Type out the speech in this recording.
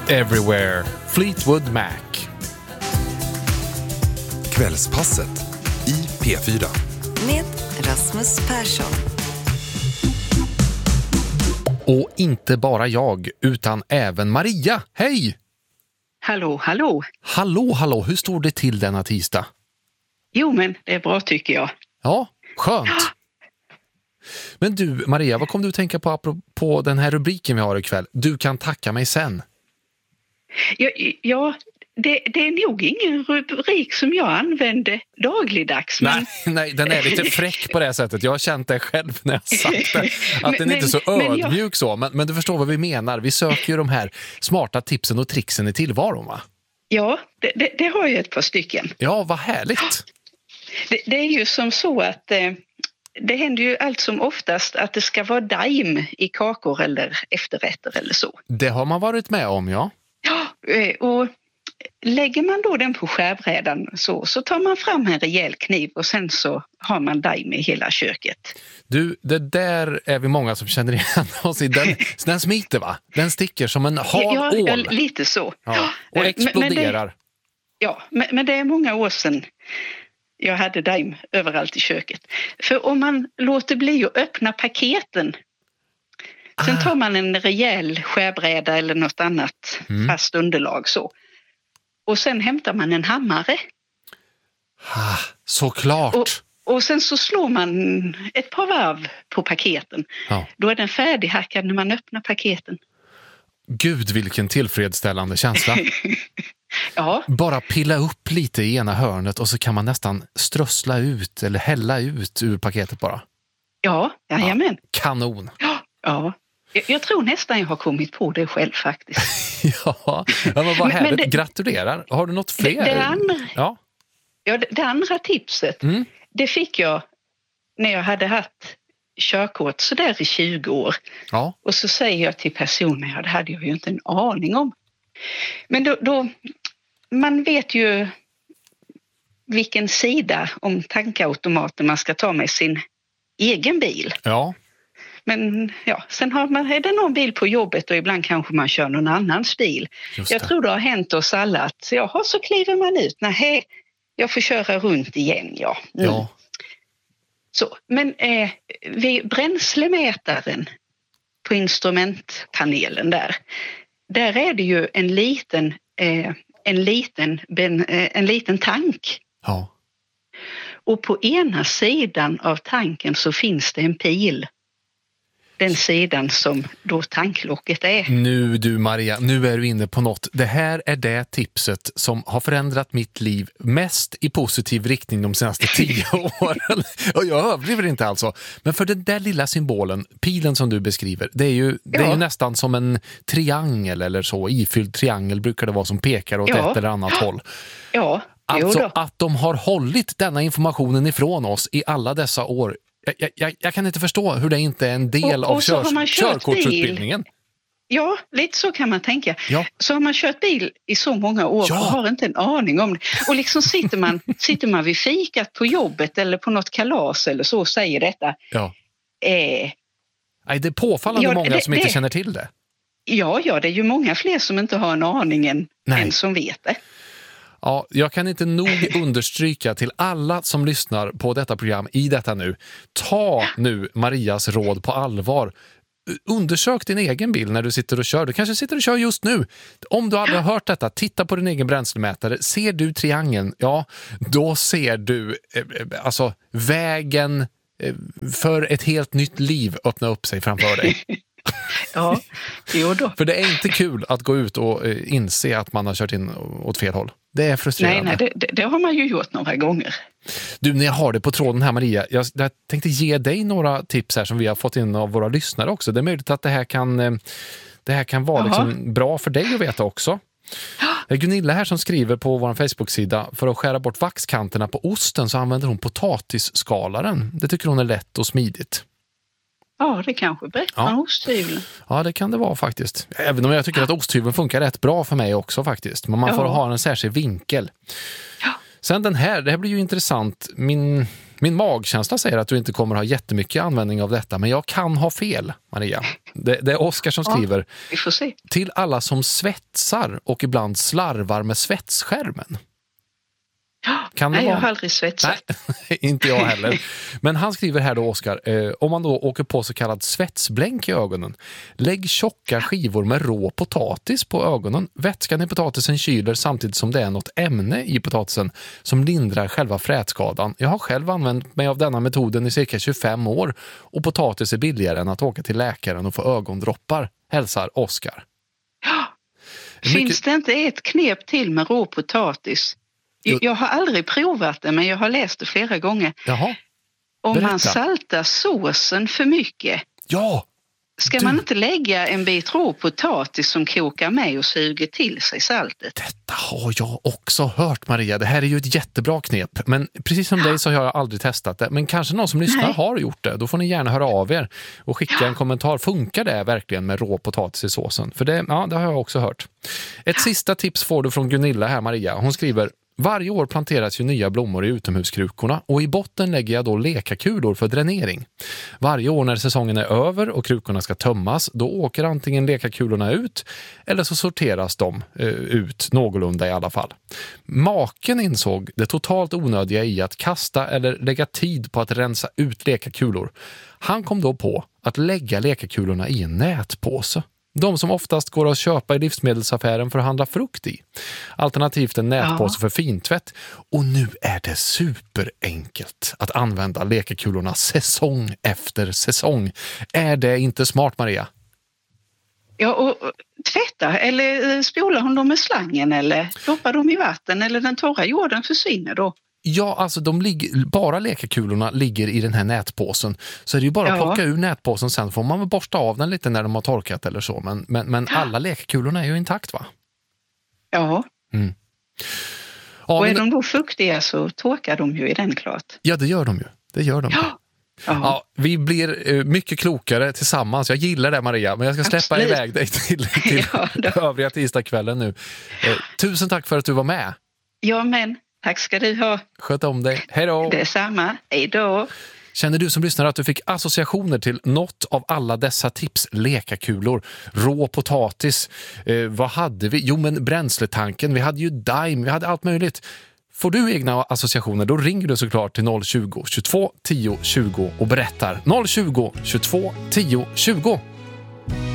Everywhere, Fleetwood Mac. Kvällspasset i P4. Med Rasmus Persson. Och inte bara jag, utan även Maria. Hej! Hallå, hallå. Hallå, hur står det till denna tisdag? Jo, men det är bra tycker jag. Ja, skönt. Men du, Maria, vad kom du att tänka på apropå den här rubriken vi har ikväll? Du kan tacka mig sen. Ja, det är nog ingen rubrik som jag använder dagligdags. Men... Nej, den är lite fräck på det sättet. Jag har känt det själv när jag sagt det. Att den är inte så ödmjuk så. Men du förstår vad vi menar. Vi söker ju de här smarta tipsen och tricksen i tillvaron, va? Ja, det har jag ett par stycken. Ja, vad härligt. Det är ju som så att det händer ju allt som oftast att det ska vara daim i kakor eller efterrätter eller så. Det har man varit med om, ja. Ja, och lägger man då den på skärbrädan så tar man fram en rejäl kniv och sen så har man daim i hela köket. Du, det där är vi många som känner igen oss i. Den smiter, va? Den sticker som en hal ål. Ja, lite så. Ja, och exploderar. Men det är många år sedan jag hade daim överallt i köket. För om man låter bli att öppna paketen, sen tar man en rejäl skärbräda eller något annat fast underlag så. Och sen hämtar man en hammare. Såklart. Och sen så slår man ett par varv på paketen. Ja. Då är den färdighackad när man öppnar paketen. Gud, vilken tillfredsställande känsla. Ja. Bara pilla upp lite i ena hörnet och så kan man nästan strössla ut eller hälla ut ur paketet bara. Ja, jajamän. Kanon. Ja. Jag tror nästan jag har kommit på det själv faktiskt. Ja, men vad härligt. Gratulerar. Har du något fler? Det andra tipset, det fick jag när jag hade haft körkort så där i 20 år. Ja. Och så säger jag till personen, det hade jag ju inte en aning om. Men då man vet ju vilken sida om tankautomaten man ska ta med sin egen bil. Ja. Men ja, sen är det någon bil på jobbet och ibland kanske man kör någon annans bil. Jag tror det har hänt oss alla att så kliver man ut. Nej, jag får köra runt igen, ja. Ja. Så, men vid bränslemätaren på instrumentpanelen där är det ju en liten tank. Ja. Och på ena sidan av tanken så finns det en pil. Den sidan som då tanklocket är. Nu du Maria, nu är du inne på något. Det här är det tipset som har förändrat mitt liv mest i positiv riktning de senaste 10 åren. Och jag överdriver inte alltså. Men för den där lilla symbolen, pilen som du beskriver, det är ju nästan som en triangel eller så. Ifylld triangel brukar det vara som pekar åt ett eller annat håll. Ja, alltså att de har hållit denna informationen ifrån oss i alla dessa år. Jag kan inte förstå hur det inte är en del av körkortsutbildningen. Ja, lite så kan man tänka. Ja. Så har man kört bil i så många år och har inte en aning om det. Och liksom sitter man vid fikat på jobbet eller på något kalas eller så och säger detta. Ja. Nej, det är påfallande många som inte känner till det. Ja, det är ju många fler som inte har en aning än som vet det. Ja, jag kan inte nog understryka till alla som lyssnar på detta program i detta nu. Ta nu Marias råd på allvar. Undersök din egen bil när du sitter och kör. Du kanske sitter och kör just nu. Om du aldrig har hört detta, titta på din egen bränslemätare. Ser du triangeln, då ser du vägen för ett helt nytt liv öppna upp sig framför dig. Ja, jo då. För det är inte kul att gå ut och inse att man har kört in åt fel håll. Det är frustrerande. Nej, det har man ju gjort några gånger. Du, när jag har det på tråden här Maria, jag tänkte ge dig några tips här som vi har fått in av våra lyssnare också. Det är möjligt att det här kan vara liksom bra för dig att veta också. Det är Gunilla här som skriver på vår Facebook-sida: för att skära bort vaxkanterna på osten så använder hon potatisskalaren. Det tycker hon är lätt och smidigt. Ja, det kanske bättre än osthyveln. Ja, det kan det vara faktiskt. Även om jag tycker att osthyveln funkar rätt bra för mig också faktiskt. Men man får ha en särskild vinkel. Ja. Sen det här blir ju intressant. Min magkänsla säger att du inte kommer ha jättemycket användning av detta, men jag kan ha fel, Maria. Det är Oskar som skriver. Vi får se. Till alla som svetsar och ibland slarvar med svetsskärmen. Nej, jag har aldrig svetsat. Nej, inte jag heller. Men han skriver här då, Oskar, om man då åker på så kallad svetsblänk i ögonen, lägg tjocka skivor med rå potatis på ögonen. Vätskan i potatisen kyler samtidigt som det är något ämne i potatisen som lindrar själva frätskadan. Jag har själv använt mig av denna metoden i cirka 25 år och potatis är billigare än att åka till läkaren och få ögondroppar. Hälsar Oskar. Finns det inte ett knep till med rå potatis? Jag har aldrig provat det, men jag har läst det flera gånger. Jaha. Om man saltar såsen för mycket. Ja. Ska man inte lägga en bit rå potatis som kokar med och suger till sig saltet? Detta har jag också hört, Maria. Det här är ju ett jättebra knep. Men precis som dig så har jag aldrig testat det. Men kanske någon som lyssnar har gjort det. Då får ni gärna höra av er och skicka en kommentar. Funkar det verkligen med rå potatis i såsen? För det har jag också hört. Ett sista tips får du från Gunilla här, Maria. Hon skriver: varje år planteras ju nya blommor i utomhuskrukorna och i botten lägger jag då lekakulor för dränering. Varje år när säsongen är över och krukorna ska tömmas, då åker antingen lekakulorna ut eller så sorteras de ut någorlunda i alla fall. Maken insåg det totalt onödiga i att kasta eller lägga tid på att rensa ut lekakulor. Han kom då på att lägga lekakulorna i en nätpåse. De som oftast går att köpa i livsmedelsaffären för att handla frukt i. Alternativt en nätpåse för fintvätt. Och nu är det superenkelt att använda lekakulorna säsong efter säsong. Är det inte smart, Maria? Ja, och tvätta eller spolar hon dem med slangen eller doppar dem i vatten eller den torra jorden försvinner då? Ja, alltså bara lekakulorna ligger i den här nätpåsen. Så är det ju bara att plocka ur nätpåsen, sen får man väl borsta av den lite när de har torkat eller så. Men alla lekakulorna är ju intakt, va? Ja. Mm. Och är de då fuktiga så torkar de ju i den klart. Ja, det gör de ju. Ja, vi blir mycket klokare tillsammans. Jag gillar det, Maria, men jag ska släppa iväg dig till övriga tisdagskvällen nu. Tusen tack för att du var med. Ja, men tack ska du ha. Sköt om dig. Hej då. Detsamma. Hej då. Känner du som lyssnar att du fick associationer till något av alla dessa tips? Lekakulor, rå potatis, vad hade vi? Jo, men bränsletanken, vi hade ju Daim, vi hade allt möjligt. Får du egna associationer, då ringer du såklart till 020 22 10 20 och berättar. 020 22 10 20.